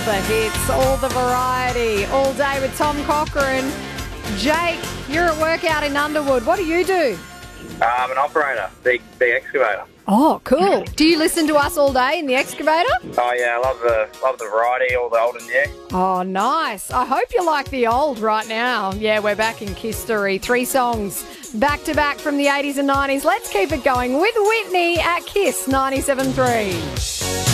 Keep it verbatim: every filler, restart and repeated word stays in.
the hits, all the variety, all day with Tom Cochrane. Jake, you're at work out in Underwood. What do you do? Uh, I'm an operator, big big excavator. Oh, cool. Do you listen to us all day in the excavator? Oh yeah, I love the love the variety, all the old and new. Oh, nice. I hope you like the old right now. Yeah, we're back in history. Three songs back to back from the eighties and nineties. Let's keep it going with Whitney at Kiss ninety-seven point three.